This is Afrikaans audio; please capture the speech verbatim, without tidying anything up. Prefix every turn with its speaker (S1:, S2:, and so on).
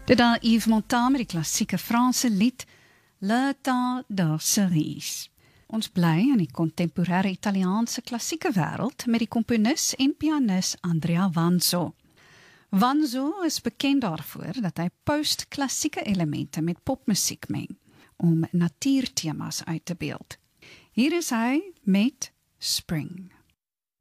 S1: Dit daar Yves Montand met die klassieke Franse lied Le Temps de Cerise. Ons bly in die kontemporêre Italiaanse klassieke wêreld met die komponis en pianis Andrea Vanzo. Vanzo is bekend daarvoor dat hy post-klassieke elemente met popmusiek meng, om natuurtemas uit te beeld. Hier is hy met Spring.